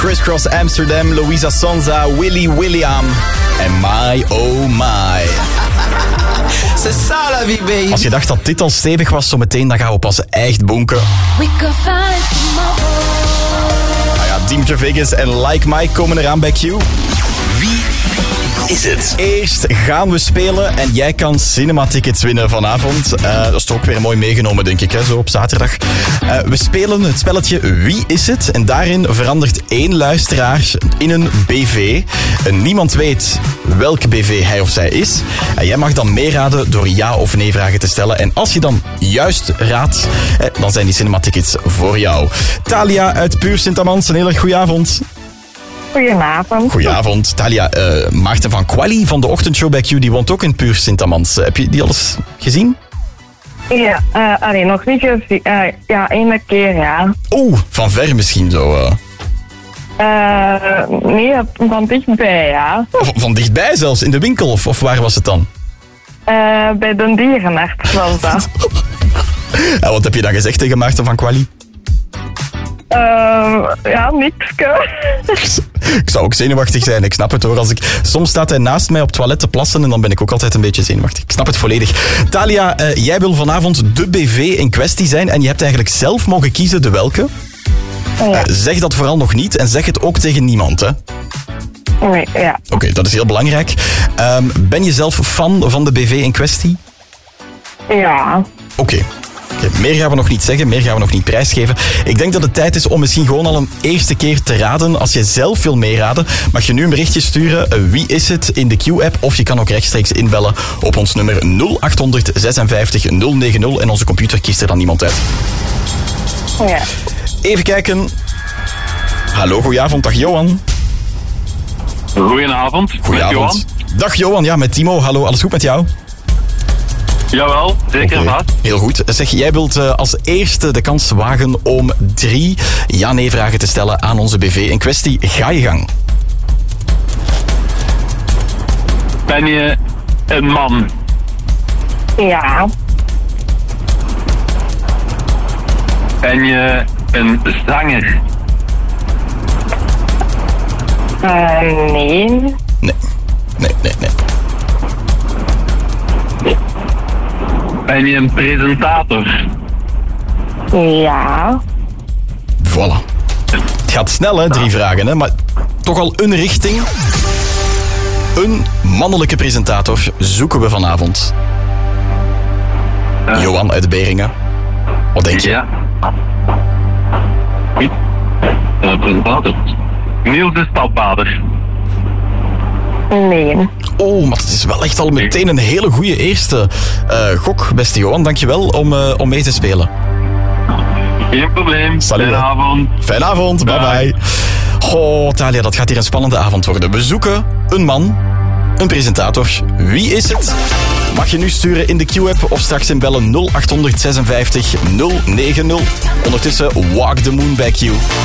Crisscross Amsterdam, Louisa Sonza, Willy William en My Oh My. C'est ça la vie, baby. Als je dacht dat dit al stevig was, zometeen dan gaan we pas echt bonken. We could find tomorrow. Nou ja, Dimitri Vegas en Like Mike komen eraan bij Q. Wie is het? Eerst gaan we spelen en jij kan cinema-tickets winnen vanavond. Dat is toch ook weer mooi meegenomen, denk ik, hè, zo op zaterdag. We spelen het spelletje Wie is het? En daarin verandert 1 luisteraar in een BV. En niemand weet welke BV hij of zij is. En jij mag dan meeraden door ja of nee vragen te stellen. En als je dan juist raadt, dan zijn die cinema-tickets voor jou. Talia uit Puur Sint-Amans, een hele goede avond. Goedenavond. Goedenavond. Talia, Maarten van Quali van de ochtendshow bij Q, die woont ook in Puur Sint-Amans. Heb je die al eens gezien? Ja, nog niet gezien. Ja, 1 keer, ja. Oeh, van ver misschien zo. Nee, van dichtbij, ja. Van dichtbij zelfs, in de winkel, of waar was het dan? Bij de dierenarts was dat. En wat heb je dan gezegd tegen Maarten van Quali? Ja, niks. Ik zou ook zenuwachtig zijn, ik snap het hoor. Soms staat hij naast mij op het toilet te plassen en dan ben ik ook altijd een beetje zenuwachtig. Ik snap het volledig. Talia, jij wil vanavond de BV in kwestie zijn en je hebt eigenlijk zelf mogen kiezen de welke. Ja. Zeg dat vooral nog niet en zeg het ook tegen niemand, hè? Nee, ja. Oké, dat is heel belangrijk. Ben je zelf fan van de BV in kwestie? Ja. Oké, meer gaan we nog niet zeggen, meer gaan we nog niet prijsgeven. Ik denk dat het tijd is om misschien gewoon al een eerste keer te raden. Als je zelf wil meeraden, mag je nu een berichtje sturen. Wie is het in de Q-app? Of je kan ook rechtstreeks inbellen op ons nummer 0800 56 090 en onze computer kiest er dan iemand uit. Ja. Even kijken. Hallo, goedenavond, dag Johan. Goedenavond. Goedenavond. Met Johan. Dag Johan, ja, met Timo. Hallo, alles goed met jou? Jawel, zeker en Oké, vast. heel goed. Zeg, jij wilt als eerste de kans wagen om 3 ja-nee vragen te stellen aan onze BV in kwestie. Ga je gang. Ben je een man? Ja. Ben je een zanger? Nee. Nee. Ben je een presentator? Ja. Voilà. Het gaat snel, hè, 3 vragen, hè, maar toch al een richting. Een mannelijke presentator zoeken we vanavond. Johan uit Beringen. Wat denk je? Ja. Presentator. Niels de Stapvader. Nee. Oh, maar het is wel echt al meteen een hele goede eerste gok, beste Johan. Dankjewel om mee te spelen. Geen probleem. Salut. Fijne avond. Fijne avond, bye bye. Oh, Talia, dat gaat hier een spannende avond worden. We zoeken een man, een presentator. Wie is het? Mag je nu sturen in de Q-app of straks inbellen 0800 56 090. Ondertussen Walk the Moon bij Q.